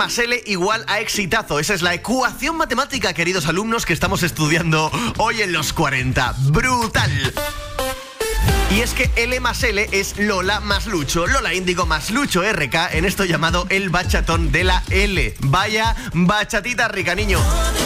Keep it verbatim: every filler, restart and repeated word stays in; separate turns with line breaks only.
más L igual a exitazo. Esa es la ecuación matemática, queridos alumnos, que estamos estudiando hoy en los cuarenta. ¡Brutal! Y es que L más L es Lola más Lucho, Lola Índigo más Lucho R K, en esto llamado el bachatón de la L. Vaya bachatita rica, niño.